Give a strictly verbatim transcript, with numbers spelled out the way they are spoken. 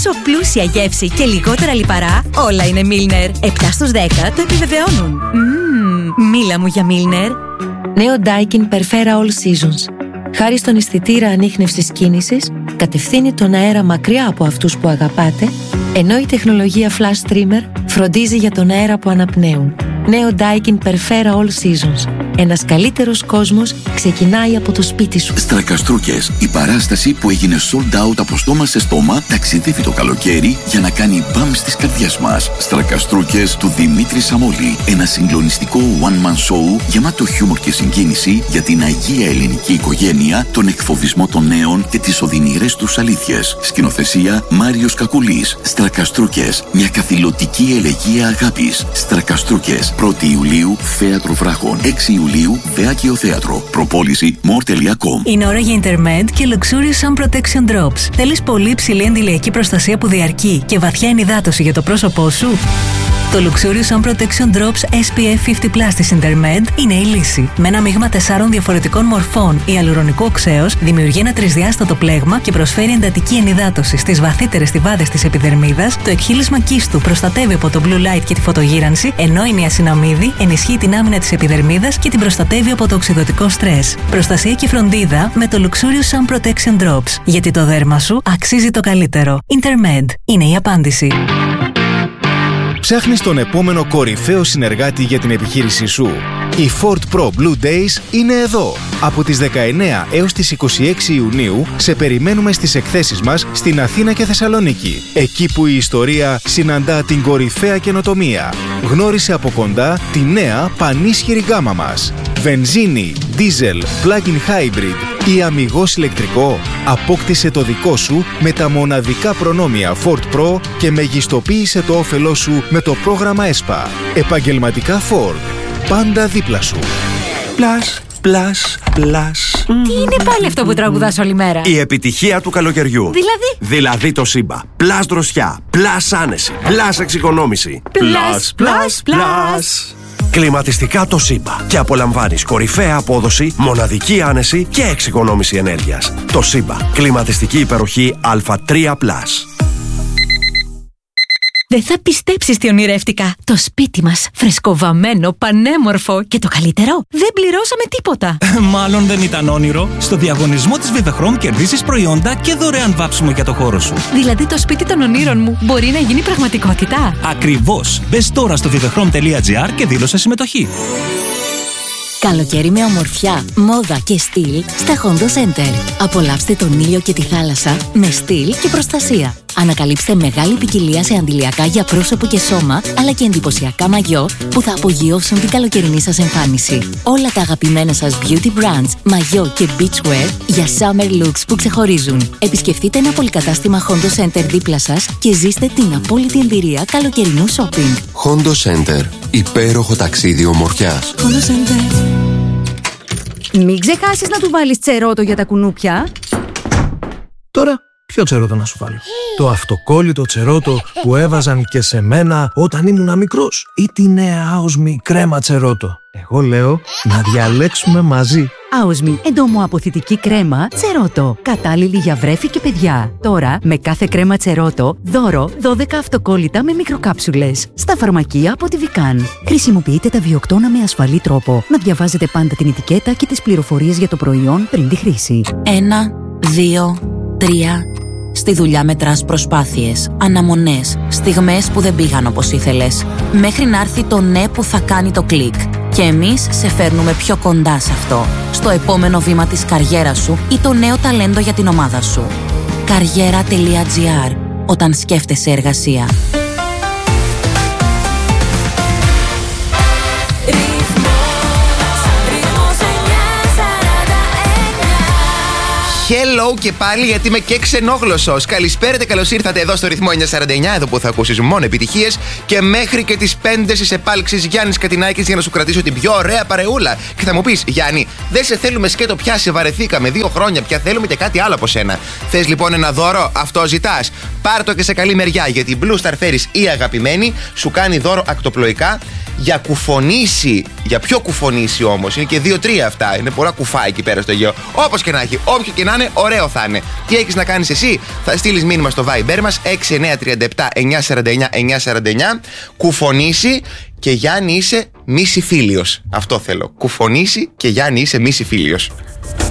Τόσο πλούσια γεύση και λιγότερα λιπαρά, όλα είναι Milner. επτά στους δέκα το επιβεβαιώνουν. Μμμ, μίλα μου για Milner. Νέο Daikin Perfera All Seasons. Χάρη στον αισθητήρα ανίχνευσης κίνησης, κατευθύνει τον αέρα μακριά από αυτούς που αγαπάτε, ενώ η τεχνολογία Flash Streamer φροντίζει για τον αέρα που αναπνέουν. Νέο Daikin Perfera All Seasons. Ένας καλύτερος κόσμος ξεκινάει από το σπίτι σου. Στρακαστρούκες. Η παράσταση που έγινε sold out από στόμα σε στόμα ταξιδεύει το καλοκαίρι για να κάνει μπαμ στις καρδιές μας. Στρακαστρούκες του Δημήτρη Σαμόλη. Ένα συγκλονιστικό one-man show γεμάτο χιούμορ και συγκίνηση για την αγία ελληνική οικογένεια, τον εκφοβισμό των νέων και τις οδυνηρές τους αλήθειες. Σκηνοθεσία Μάριος Κακουλής. Στρακαστρούκες. Μια καθηλωτική ελεγεία αγάπης. Στρακαστρούκες. πρώτη Ιουλίου, Θέατρο Βράχων. έξι Ιουλίου, Βεάκιο Θέατρο. Προπόληση more τελεία com. Είναι ώρα για Intermed και Luxurious Sun Protection Drops. Θέλεις πολύ ψηλή αντιλιακή προστασία που διαρκεί και βαθιά ενυδάτωση για το πρόσωπό σου? Το Luxurious Sun Protection Drops ες πι εφ πενήντα πλας της Intermed είναι η λύση. Με ένα μείγμα τεσσάρων διαφορετικών μορφών ιαλουρονικού οξέως δημιουργεί ένα τρισδιάστατο πλέγμα και προσφέρει εντατική ενυδάτωση στις βαθύτερες στιβάδες της επιδερμίδας. Το εκχύλισμα κύστου προστατεύει από το blue light και τη φωτογύρανση, ενώ η νιασιναμίδη ενισχύει την άμυνα της επιδερμίδας και την προστατεύει από το οξυδωτικό στρες. Προστασία και φροντίδα με το Luxurious Sun Protection Drops. Γιατί το δέρμα σου αξίζει το καλύτερο. Intermed είναι η απάντηση. Ψάχνεις τον επόμενο κορυφαίο συνεργάτη για την επιχείρησή σου? Οι Ford Pro Blue Days είναι εδώ. Από τις δεκαεννέα έως τις είκοσι έξι Ιουνίου σε περιμένουμε στις εκθέσεις μας στην Αθήνα και Θεσσαλονίκη. Εκεί που η ιστορία συναντά την κορυφαία καινοτομία. Γνώρισε από κοντά τη νέα πανίσχυρη γκάμα μας. Βενζίνη, δίζελ, plug-in hybrid ή αμιγώς ηλεκτρικό. Απόκτησε το δικό σου με τα μοναδικά προνόμια Ford Pro και μεγιστοποίησε το όφελό σου με το πρόγραμμα ΕΣΠΑ. Επαγγελματικά Ford. Πάντα δίπλα σου. Plus, plus, plus. Τι είναι πάλι αυτό που τραγουδάς όλη μέρα? Η επιτυχία του καλοκαιριού. Δηλαδή? Δηλαδή το Σύμπα. Plus δροσιά. Plus άνεση. Plus εξοικονόμηση. Plus, plus, plus. Κλιματιστικά το Σύμπα. Και απολαμβάνεις κορυφαία απόδοση, μοναδική άνεση και εξοικονόμηση ενέργειας. Το Σύμπα. Κλιματιστική υπεροχή Α τρία πλας. Δεν θα πιστέψεις τι ονειρεύτηκα. Το σπίτι μας, φρεσκοβαμμένο, πανέμορφο και το καλύτερο, δεν πληρώσαμε τίποτα. Μάλλον δεν ήταν όνειρο. Στο διαγωνισμό της Vivechrome κερδίσεις προϊόντα και δωρεάν βάψιμο για το χώρο σου. Δηλαδή το σπίτι των ονείρων μου μπορεί να γίνει πραγματικότητα. Ακριβώς. Μπες τώρα στο vivechrome τελεία gr και δήλωσε συμμετοχή. Καλοκαίρι με ομορφιά, μόδα και στυλ στα Hondo Center. Απολαύστε τον ήλιο και τη θάλασσα με στυλ και προστασία. Ανακαλύψτε μεγάλη ποικιλία σε αντιλιακά για πρόσωπο και σώμα, αλλά και εντυπωσιακά μαγιό που θα απογειώσουν την καλοκαιρινή σας εμφάνιση. Όλα τα αγαπημένα σας beauty brands, μαγιό και beachwear για summer looks που ξεχωρίζουν. Επισκεφτείτε ένα πολυκατάστημα Hondo Center δίπλα σας και ζήστε την απόλυτη εμπειρία καλοκαιρινού shopping. Hondo Center. Υπέροχο ταξίδι ομορφιάς. Hondo Center. Μην ξεχάσεις να του βάλεις τσερότο για τα κουνούπια. Τώρα, ποιο τσερότο να σου βάλω? Το αυτοκόλλητο τσερότο που έβαζαν και σε μένα όταν ήμουν μικρός, ή τη νέα άοσμη κρέμα τσερότο? Εγώ λέω να διαλέξουμε μαζί. Άοσμη εντομοαποθητική κρέμα τσερότο. Κατάλληλη για βρέφη και παιδιά. Τώρα, με κάθε κρέμα τσερότο, δώρο δώδεκα αυτοκόλλητα με μικροκάψουλες. Στα φαρμακεία από τη Vican. Χρησιμοποιείτε τα βιοκτώνα με ασφαλή τρόπο. Να διαβάζετε πάντα την ετικέτα και τις πληροφορίες για το προϊόν πριν τη χρήση. Ένα, δύο, τρία. Στη δουλειά μετράς προσπάθειες, αναμονές, στιγμές που δεν πήγαν όπως ήθελες. Μέχρι να έρθει το ναι που θα κάνει το κλικ. Και εμείς σε φέρνουμε πιο κοντά σε αυτό. Στο επόμενο βήμα της καριέρας σου ή το νέο ταλέντο για την ομάδα σου. Καριέρα τελεία gr. Όταν σκέφτεσαι εργασία. Hello και πάλι, γιατί είμαι και ξενόγλωσσος. Καλησπέρα και καλώς ήρθατε εδώ στο ρυθμό εννιακόσια σαράντα εννιά, εδώ που θα ακούσεις μόνο επιτυχίες, και μέχρι και τις πέντε στις επάλξεις Γιάννης Κατινάκης για να σου κρατήσω την πιο ωραία παρεούλα. Και θα μου πεις, Γιάννη, δεν σε θέλουμε σκέτο πια, σε βαρεθήκαμε δύο χρόνια, πια θέλουμε και κάτι άλλο από σένα. Θες λοιπόν ένα δώρο? Αυτό ζητάς? Πάρ' το και σε καλή μεριά, γιατί η Blue Star Ferries, η αγαπημένη, σου κάνει δώρο ακτοπλοϊκά για κουφονίσει. Για πιο κουφονίσει όμως. Είναι και δύο τρία αυτά. Είναι πολλά κουφά εκεί πέρα στο Αιγαίο. Όπως και να έχει, όποιο και να είναι, ωραίο θα είναι. Τι έχεις να κάνεις εσύ? Θα στείλεις μήνυμα στο Viber μας έξι εννιά τρία επτά εννιά τέσσερα εννιά εννιά τέσσερα εννιά. Κουφονίσει και Γιάννη είσαι μη συμφίλιος. Αυτό θέλω. Κουφονίσει και Γιάννη είσαι μη συμφίλιος.